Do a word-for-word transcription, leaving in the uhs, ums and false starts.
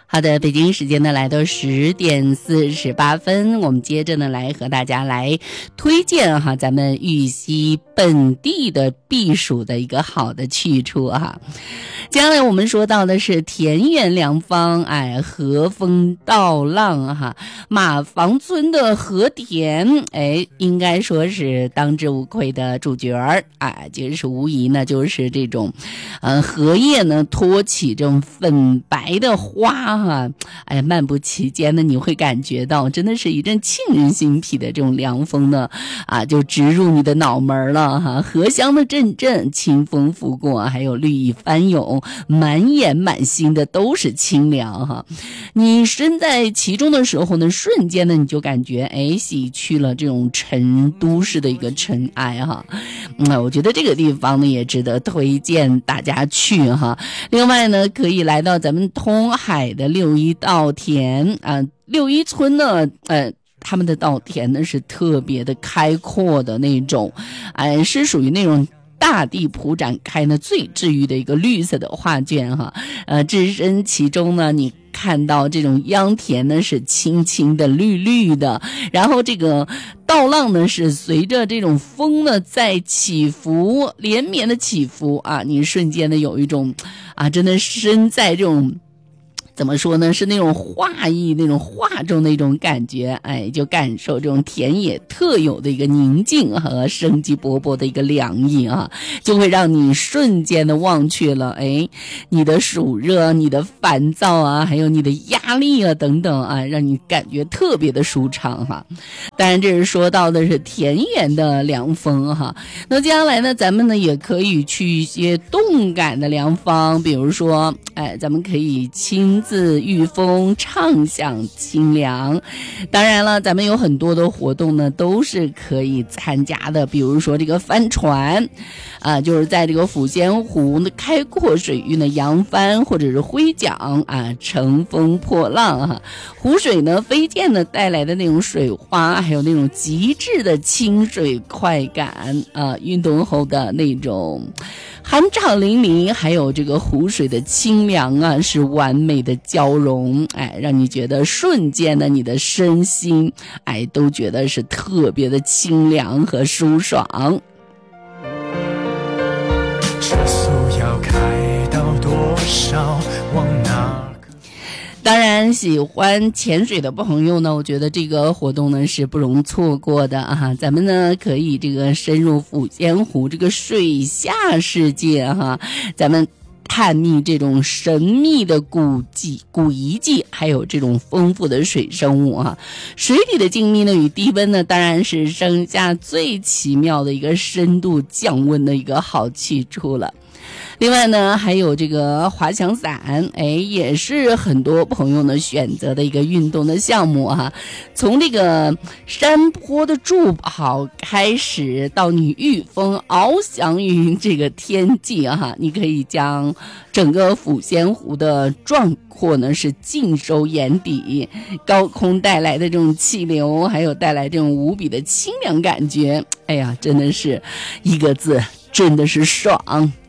好的，北京时间呢来到十点四十八分，我们接着呢来和大家来推荐哈咱们玉溪本地的避暑的一个好的去处哈。接下来我们说到的是田园良方，哎，和风稻浪哈，马房村的和田，哎，应该说是当之无愧的主角儿，哎，就是无疑呢就是这种，呃，荷叶呢托起这种粉白的花哈，哎，漫不其间呢，你会感觉到真的是一阵沁人心脾的这种凉风呢，啊，就直入你的脑门了哈，荷香的阵阵，清风拂过，还有绿意翻涌，满眼满心的都是清凉哈。你身在其中的时候呢，瞬间呢你就感觉哎，洗去了这种尘都市的一个尘埃哈。嗯，我觉得这个地方呢也值得推荐大家去哈。另外呢，可以来到咱们通海的六一稻田啊，六一村呢，呃。他们的稻田呢是特别的开阔的那种，哎，是属于那种大地铺展开呢最治愈的一个绿色的画卷哈，呃，置身其中呢，你看到这种秧田呢是青青的绿绿的，然后这个稻浪呢是随着这种风呢在起伏，连绵的起伏啊，你瞬间的有一种啊，真的身在这种。怎么说呢？是那种画意、那种画中的一种感觉，哎，就感受这种田野特有的一个宁静和生机勃勃的一个凉意啊，就会让你瞬间的忘却了，哎，你的暑热、你的烦躁啊，还有你的压力啊等等啊，让你感觉特别的舒畅哈。当然，这是说到的是田园的凉风哈。那接下来呢，咱们呢也可以去一些动感的凉方，比如说，哎，咱们可以亲自御风畅享清凉。当然了，咱们有很多的活动呢都是可以参加的，比如说这个帆船啊，就是在这个抚仙湖的开阔水域呢扬帆或者是挥桨啊，乘风破浪啊。湖水呢飞溅呢带来的那种水花，还有那种极致的清水快感啊，运动后的那种酣畅淋漓，还有这个湖水的清凉啊，是完美的交融，哎，让你觉得瞬间的你的身心，哎，都觉得是特别的清凉和舒爽。 这速要开到多少，往哪？ 当然喜欢潜水的朋友呢，我觉得这个活动呢是不容错过的啊！咱们呢可以这个深入抚仙湖这个水下世界哈，咱们探秘这种神秘的古迹、古遗迹，还有这种丰富的水生物啊。水底的静谧呢与低温呢，当然是生下最奇妙的一个深度降温的一个好去处了。另外呢，还有这个滑翔伞，哎，也是很多朋友呢选择的一个运动的项目哈。从这个山坡的助跑开始，到你御风翱翔于这个天际哈，你可以将整个抚仙湖的壮阔呢是尽收眼底，高空带来的这种气流，还有带来这种无比的清凉感觉，哎呀，真的是一个字，真的是爽。